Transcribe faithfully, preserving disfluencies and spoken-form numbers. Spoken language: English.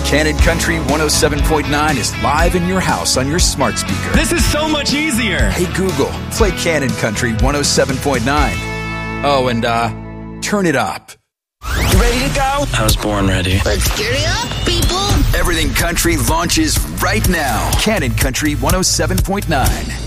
Canon Country one oh seven point nine is live in your house on your smart speaker. This is so much easier. Hey Google, play Canon Country one oh seven point nine. Oh, and uh, turn it up. You ready to go? I was born ready. Let's get it up, people. Everything Country launches right now. Canon Country one oh seven point nine.